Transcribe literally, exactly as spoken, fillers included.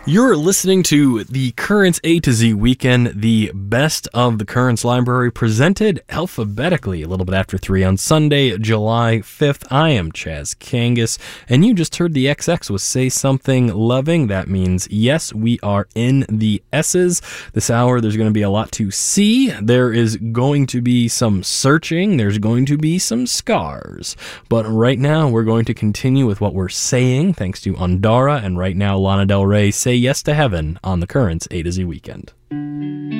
You're listening to the Currents A to Z Weekend, the best of the Currents Library, presented alphabetically a little bit after three on Sunday, July fifth. I am Chaz Kangas, and you just heard the X X with Say Something Loving. That means, yes, we are in the S's. This hour, there's going to be a lot to see. There is going to be some searching. There's going to be some scars. But right now, we're going to continue with what we're saying, thanks to Ondara, and right now, Lana Del Rey, Say Yes to Heaven on the Currents A to Z Weekend.